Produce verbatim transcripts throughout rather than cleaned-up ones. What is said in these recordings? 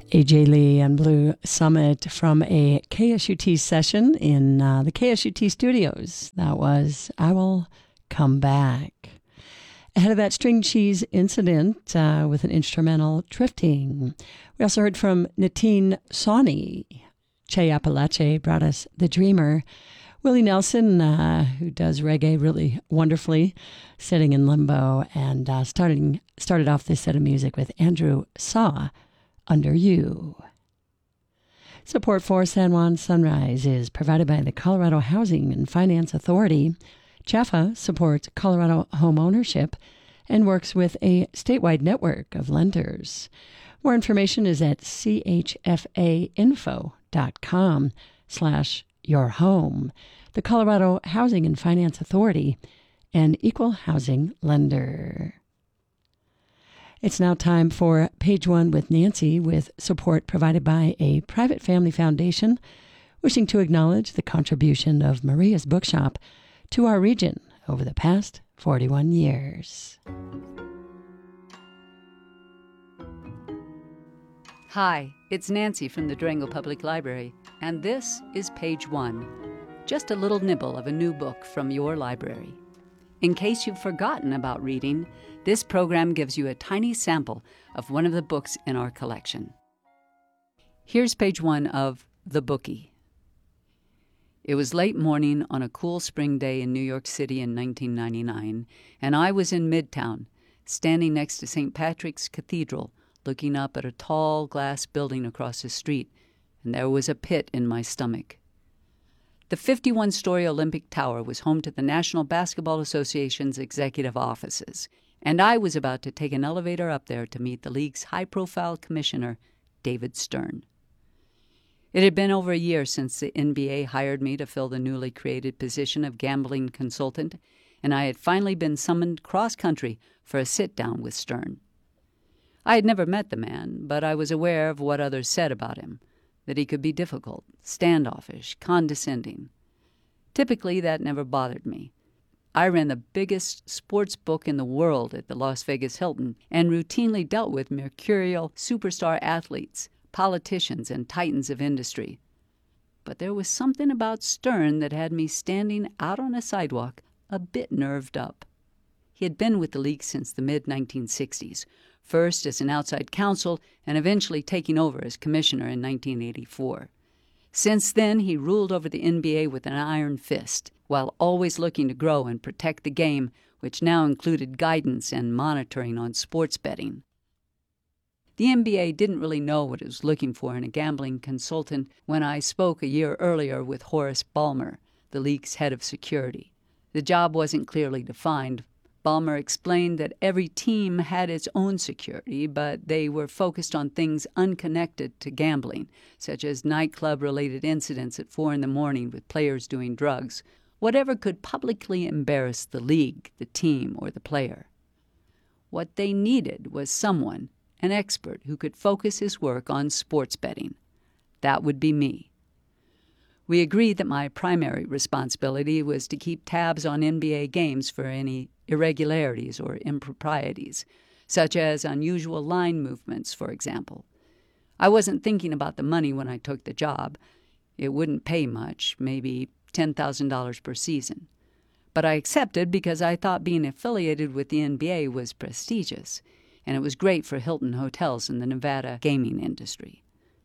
A J Lee and Blue Summit from a K S U T session in uh, the K S U T studios. That was I Will Come Back. Ahead of that, String Cheese Incident uh, with an instrumental, Drifting. We also heard from Natine Sawney. Che Apalache brought us The Dreamer. Willie Nelson, uh, who does reggae really wonderfully, Sitting in Limbo, and uh, starting, started off this set of music with Andrew Saw, Under You. Support for San Juan Sunrise is provided by the Colorado Housing and Finance Authority. C H A F A supports Colorado home ownership and works with a statewide network of lenders. More information is at chfainfo.com slash your home. The Colorado Housing and Finance Authority, an equal housing lender. It's now time for Page One with Nancy, with support provided by a private family foundation wishing to acknowledge the contribution of Maria's Bookshop to our region over the past forty-one years. Hi, it's Nancy from the Durango Public Library, and this is Page One, just a little nibble of a new book from your library. In case you've forgotten about reading, this program gives you a tiny sample of one of the books in our collection. Here's page one of The Bookie. It was late morning on a cool spring day in New York City in nineteen ninety-nine, and I was in Midtown, standing next to Saint Patrick's Cathedral, looking up at a tall glass building across the street, and there was a pit in my stomach. The fifty-one-story Olympic Tower was home to the National Basketball Association's executive offices, and I was about to take an elevator up there to meet the league's high-profile commissioner, David Stern. It had been over a year since the N B A hired me to fill the newly created position of gambling consultant, and I had finally been summoned cross-country for a sit-down with Stern. I had never met the man, but I was aware of what others said about him, that he could be difficult, standoffish, condescending. Typically, that never bothered me. I ran the biggest sports book in the world at the Las Vegas Hilton and routinely dealt with mercurial superstar athletes, politicians, and titans of industry. But there was something about Stern that had me standing out on a sidewalk a bit nerved up. He had been with the league since the mid nineteen sixties, first as an outside counsel and eventually taking over as commissioner in nineteen eighty-four. Since then, he ruled over the N B A with an iron fist, while always looking to grow and protect the game, which now included guidance and monitoring on sports betting. The N B A didn't really know what it was looking for in a gambling consultant when I spoke a year earlier with Horace Ballmer, the league's head of security. The job wasn't clearly defined. Ballmer explained that every team had its own security, but they were focused on things unconnected to gambling, such as nightclub-related incidents at four in the morning with players doing drugs, whatever could publicly embarrass the league, the team, or the player. What they needed was someone, an expert, who could focus his work on sports betting. That would be me. We agreed that my primary responsibility was to keep tabs on N B A games for any irregularities or improprieties, such as unusual line movements, for example. I wasn't thinking about the money when I took the job. It wouldn't pay much, maybe ten thousand dollars per season. But I accepted because I thought being affiliated with the N B A was prestigious, and it was great for Hilton hotels in the Nevada gaming industry.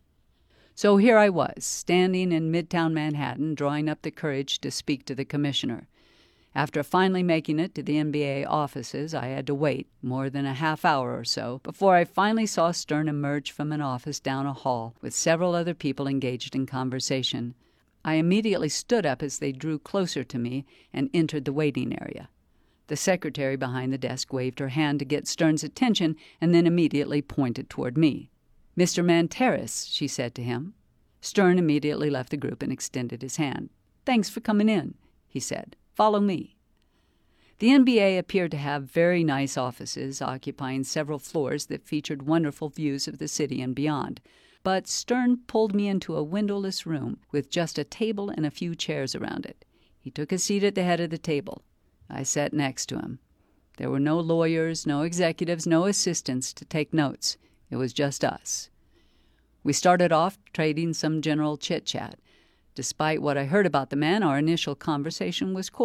So here I was, standing in Midtown Manhattan, drawing up the courage to speak to the commissioner. After finally making it to the N B A offices, I had to wait more than a half hour or so before I finally saw Stern emerge from an office down a hall with several other people engaged in conversation. I immediately stood up as they drew closer to me and entered the waiting area. The secretary behind the desk waved her hand to get Stern's attention and then immediately pointed toward me. "Mister Manteris," she said to him. Stern immediately left the group and extended his hand. "Thanks for coming in," he said. "Follow me." The N B A appeared to have very nice offices, occupying several floors that featured wonderful views of the city and beyond. But Stern pulled me into a windowless room with just a table and a few chairs around it. He took a seat at the head of the table. I sat next to him. There were no lawyers, no executives, no assistants to take notes. It was just us. We started off trading some general chit-chat. Despite what I heard about the man, our initial conversation was cordial.